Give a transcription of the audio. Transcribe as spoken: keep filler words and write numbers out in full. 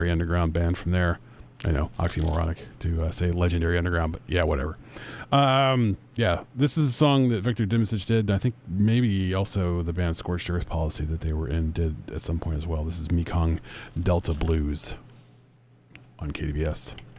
underground band from there. I know, oxymoronic to uh, say legendary underground, but yeah, whatever. Um, yeah, this is a song that Victor Dimicic did. I think maybe also the band Scorched Earth Policy that they were in did at some point as well. This is Mekong Delta Blues on K D V S.